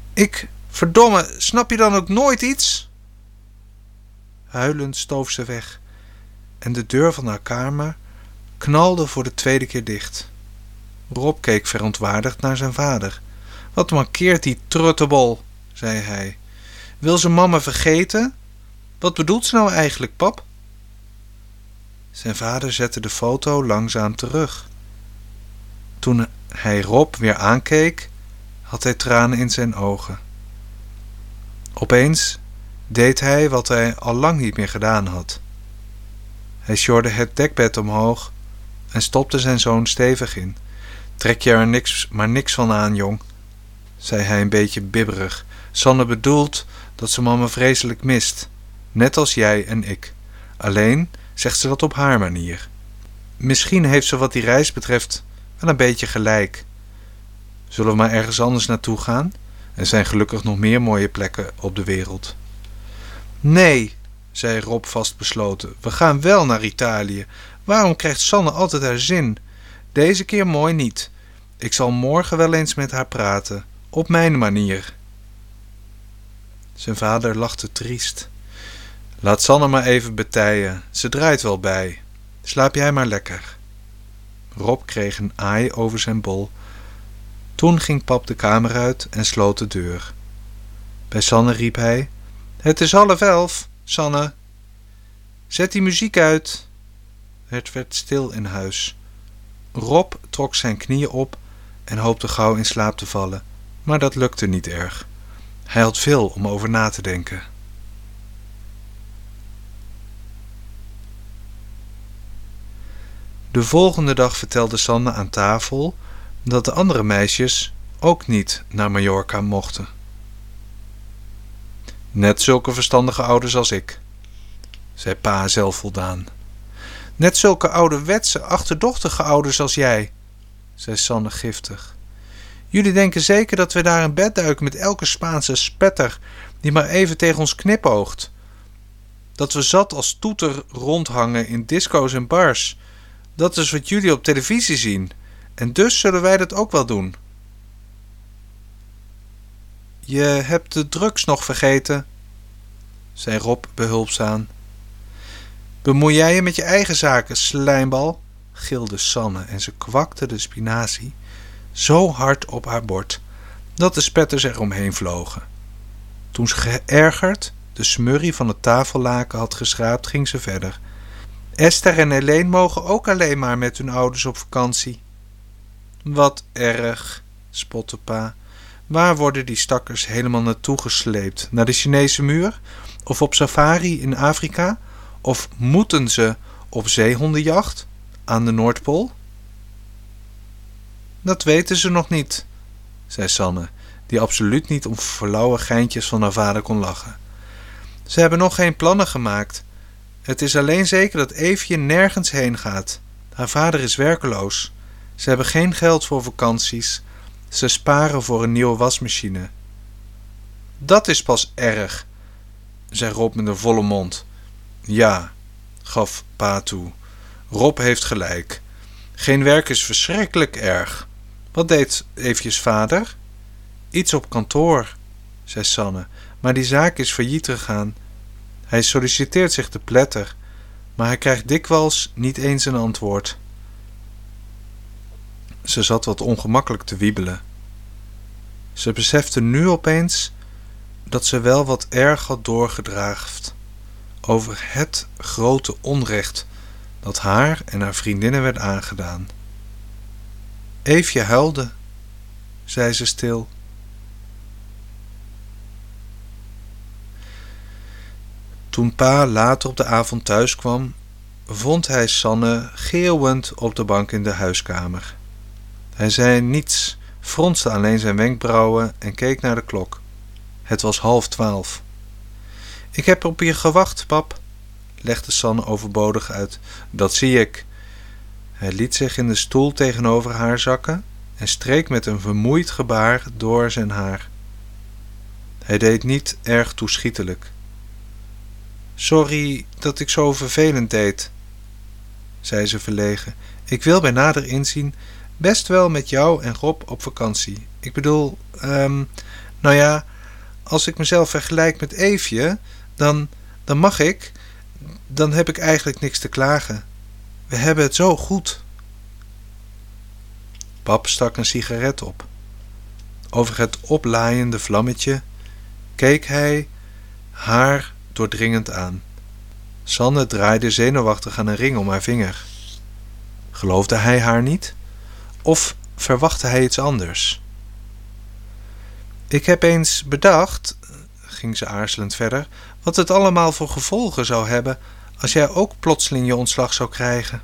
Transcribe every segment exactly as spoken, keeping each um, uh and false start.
Ik, verdomme, snap je dan ook nooit iets? Huilend stoof ze weg en de deur van haar kamer knalde voor de tweede keer dicht. Rob keek verontwaardigd naar zijn vader. Wat mankeert die truttebol, zei hij. Wil ze mama vergeten? Wat bedoelt ze nou eigenlijk, pap? Zijn vader zette de foto langzaam terug. Toen hij Rob weer aankeek, had hij tranen in zijn ogen. Opeens deed hij wat hij al lang niet meer gedaan had. Hij sjorde het dekbed omhoog en stopte zijn zoon stevig in. Trek je er niks, maar niks van aan, jong, zei hij een beetje bibberig. Sanne bedoelt dat ze mama vreselijk mist, net als jij en ik. Alleen zegt ze dat op haar manier. Misschien heeft ze wat die reis betreft wel een beetje gelijk. Zullen we maar ergens anders naartoe gaan? Er zijn gelukkig nog meer mooie plekken op de wereld. Nee, zei Rob vastbesloten, we gaan wel naar Italië. Waarom krijgt Sanne altijd haar zin? Deze keer mooi niet. Ik zal morgen wel eens met haar praten, op mijn manier. Zijn vader lachte triest. Laat Sanne maar even betijen, ze draait wel bij. Slaap jij maar lekker. Rob kreeg een aai over zijn bol. Toen ging pap de kamer uit en sloot de deur. Bij Sanne riep hij: Het is half elf, Sanne. Zet die muziek uit. Het werd stil in huis. Rob trok zijn knieën op en hoopte gauw in slaap te vallen, maar dat lukte niet erg. Hij had veel om over na te denken. De volgende dag vertelde Sanne aan tafel dat de andere meisjes ook niet naar Mallorca mochten. Net zulke verstandige ouders als ik, zei pa zelfvoldaan. Net zulke ouderwetse, achterdochtige ouders als jij, zei Sanne giftig. Jullie denken zeker dat we daar in bed duiken met elke Spaanse spetter die maar even tegen ons knipoogt. Dat we zat als toeter rondhangen in disco's en bars. Dat is wat jullie op televisie zien. En dus zullen wij dat ook wel doen. Je hebt de drugs nog vergeten, zei Rob behulpzaam. Bemoei jij je met je eigen zaken, slijmbal, gilde Sanne en ze kwakte de spinazie zo hard op haar bord dat de spetters er omheen vlogen. Toen ze geërgerd de smurrie van het tafellaken had geschraapt, ging ze verder. Esther en Helene mogen ook alleen maar met hun ouders op vakantie. Wat erg, spotte pa. Waar worden die stakkers helemaal naartoe gesleept? Naar de Chinese muur? Of op safari in Afrika? Of moeten ze op zeehondenjacht aan de Noordpool? Dat weten ze nog niet, zei Sanne, die absoluut niet om flauwe geintjes van haar vader kon lachen. Ze hebben nog geen plannen gemaakt. Het is alleen zeker dat Eefje nergens heen gaat. Haar vader is werkeloos. Ze hebben geen geld voor vakanties. Ze sparen voor een nieuwe wasmachine. Dat is pas erg, zei Rob met een volle mond. Ja, gaf pa toe. Rob heeft gelijk. Geen werk is verschrikkelijk erg. Wat deed Eefjes vader? Iets op kantoor, zei Sanne, maar die zaak is failliet gegaan. Hij solliciteert zich te pletter, maar hij krijgt dikwijls niet eens een antwoord. Ze zat wat ongemakkelijk te wiebelen. Ze besefte nu opeens dat ze wel wat erg had doorgedraafd over het grote onrecht dat haar en haar vriendinnen werd aangedaan. Eefje huilde, zei ze stil. Toen pa later op de avond thuis kwam, vond hij Sanne geeuwend op de bank in de huiskamer. Hij zei niets, fronste alleen zijn wenkbrauwen en keek naar de klok. Het was half twaalf. Ik heb op je gewacht, pap, legde Sanne overbodig uit. Dat zie ik. Hij liet zich in de stoel tegenover haar zakken en streek met een vermoeid gebaar door zijn haar. Hij deed niet erg toeschietelijk. Sorry dat ik zo vervelend deed, zei ze verlegen. Ik wil bij nader inzien best wel met jou en Rob op vakantie. Ik bedoel, um, Nou ja, als ik mezelf vergelijk met Eefje, dan, dan mag ik, dan heb ik eigenlijk niks te klagen. We hebben het zo goed. Pap stak een sigaret op. Over het oplaaiende vlammetje keek hij haar doordringend aan. Sanne draaide zenuwachtig aan een ring om haar vinger. Geloofde hij haar niet? Of verwachtte hij iets anders? Ik heb eens bedacht, ging ze aarzelend verder, wat het allemaal voor gevolgen zou hebben als jij ook plotseling je ontslag zou krijgen.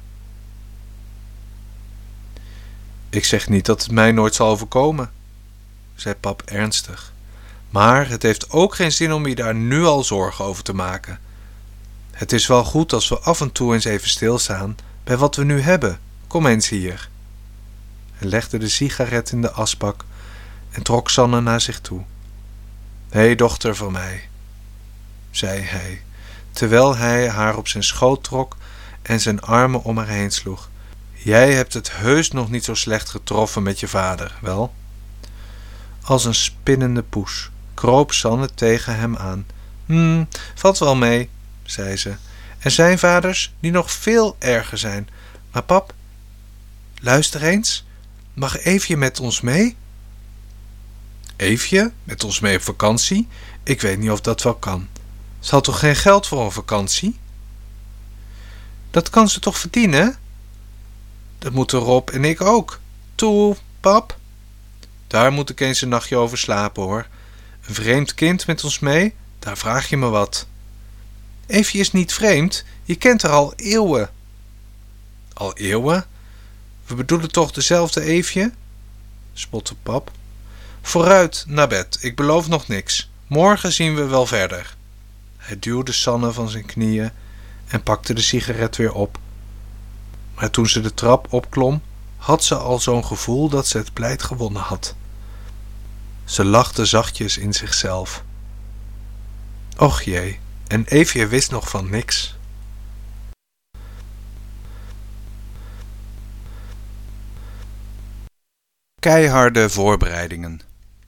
Ik zeg niet dat het mij nooit zal overkomen, zei pap ernstig. Maar het heeft ook geen zin om je daar nu al zorgen over te maken. Het is wel goed als we af en toe eens even stilstaan bij wat we nu hebben. Kom eens hier. Hij legde de sigaret in de asbak en trok Sanne naar zich toe. Hé, hey, dochter van mij, zei hij, terwijl hij haar op zijn schoot trok en zijn armen om haar heen sloeg. Jij hebt het heus nog niet zo slecht getroffen met je vader, wel? Als een spinnende poes kroop Sanne tegen hem aan. Hm, valt wel mee, zei ze. Er zijn vaders die nog veel erger zijn. Maar pap, luister eens, mag Eefje met ons mee? Eefje? Met ons mee op vakantie? Ik weet niet of dat wel kan. Ze had toch geen geld voor een vakantie? Dat kan ze toch verdienen? Dat moeten Rob en ik ook. Toe, pap. Daar moet ik eens een nachtje over slapen, hoor. Een vreemd kind met ons mee, daar vraag je me wat. Eefje is niet vreemd, je kent haar al eeuwen. Al eeuwen? We bedoelen toch dezelfde Eefje? Spotte pap. Vooruit, naar bed, ik beloof nog niks. Morgen zien we wel verder. Hij duwde Sanne van zijn knieën en pakte de sigaret weer op. Maar toen ze de trap opklom, had ze al zo'n gevoel dat ze het pleit gewonnen had. Ze lachte zachtjes in zichzelf. Och jee, en Eefje wist nog van niks. Keiharde voorbereidingen.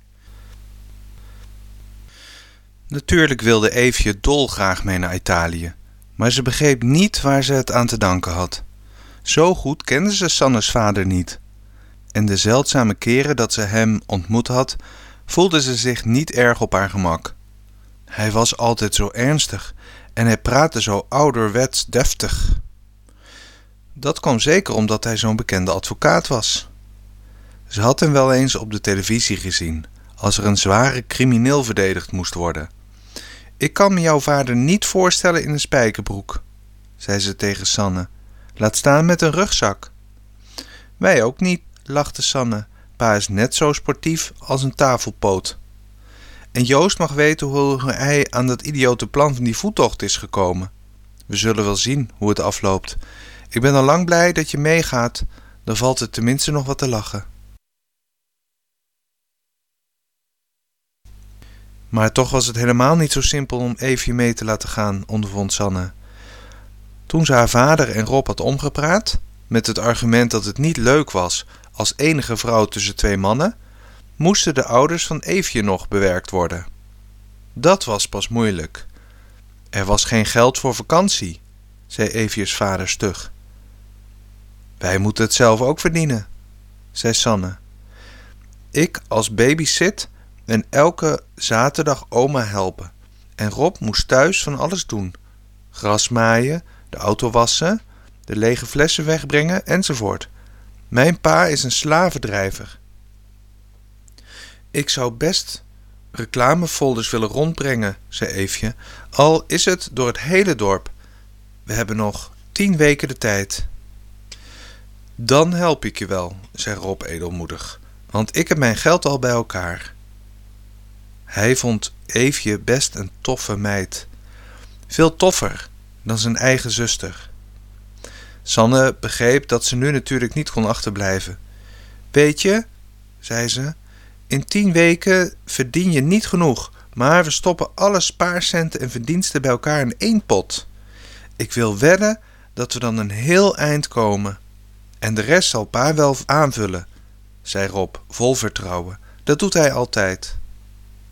Natuurlijk wilde Eefje dolgraag mee naar Italië, maar ze begreep niet waar ze het aan te danken had. Zo goed kende ze Sannes vader niet. En de zeldzame keren dat ze hem ontmoet had, voelde ze zich niet erg op haar gemak. Hij was altijd zo ernstig en hij praatte zo ouderwets deftig. Dat kwam zeker omdat hij zo'n bekende advocaat was. Ze had hem wel eens op de televisie gezien, als er een zware crimineel verdedigd moest worden. Ik kan me jouw vader niet voorstellen in een spijkerbroek, zei ze tegen Sanne. Laat staan met een rugzak. Wij ook niet, lachte Sanne. Pa is net zo sportief als een tafelpoot. En Joost mag weten hoe hij aan dat idiote plan van die voettocht is gekomen. We zullen wel zien hoe het afloopt. Ik ben al lang blij dat je meegaat. Dan valt er tenminste nog wat te lachen. Maar toch was het helemaal niet zo simpel om Eefje mee te laten gaan, ondervond Sanne. Toen ze haar vader en Rob had omgepraat, met het argument dat het niet leuk was als enige vrouw tussen twee mannen, moesten de ouders van Eefje nog bewerkt worden. Dat was pas moeilijk. Er was geen geld voor vakantie, zei Eefjes vader stug. Wij moeten het zelf ook verdienen, zei Sanne. Ik als babysit en elke zaterdag oma helpen. En Rob moest thuis van alles doen. Gras maaien, de auto wassen, de lege flessen wegbrengen enzovoort. Mijn pa is een slavendrijver. Ik zou best reclamefolders willen rondbrengen, zei Eefje, al is het door het hele dorp. We hebben nog tien weken de tijd. Dan help ik je wel, zei Rob edelmoedig, want ik heb mijn geld al bij elkaar. Hij vond Eefje best een toffe meid. Veel toffer dan zijn eigen zuster. Sanne begreep dat ze nu natuurlijk niet kon achterblijven. Weet je, zei ze, in tien weken verdien je niet genoeg, maar we stoppen alle spaarcenten en verdiensten bij elkaar in één pot. Ik wil wedden dat we dan een heel eind komen. En de rest zal pa wel aanvullen, zei Rob, vol vertrouwen. Dat doet hij altijd.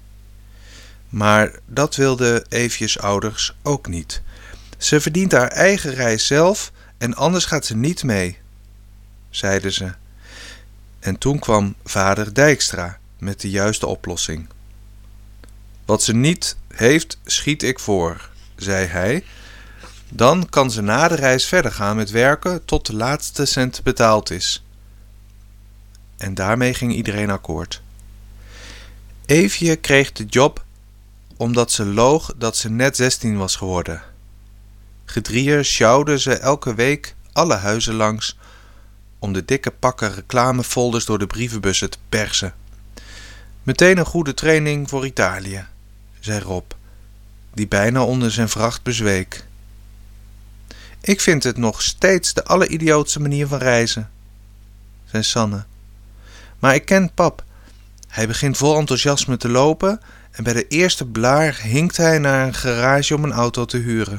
Maar dat wilden Eefjes ouders ook niet. Ze verdient haar eigen reis zelf en anders gaat ze niet mee, zeiden ze. En toen kwam vader Dijkstra met de juiste oplossing. Wat ze niet heeft, schiet ik voor, zei hij. Dan kan ze na de reis verder gaan met werken tot de laatste cent betaald is. En daarmee ging iedereen akkoord. Eefje kreeg de job omdat ze loog dat ze net zestien was geworden. Gedrieën sjouwde ze elke week alle huizen langs om de dikke pakken reclamefolders door de brievenbussen te persen. Meteen een goede training voor Italië, zei Rob, die bijna onder zijn vracht bezweek. Ik vind het nog steeds de alleridiootste manier van reizen, zei Sanne. Maar ik ken pap. Hij begint vol enthousiasme te lopen en bij de eerste blaar hinkt hij naar een garage om een auto te huren.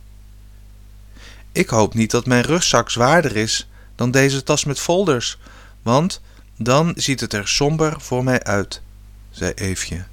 Ik hoop niet dat mijn rugzak zwaarder is dan deze tas met folders, want dan ziet het er somber voor mij uit, zei Eefje.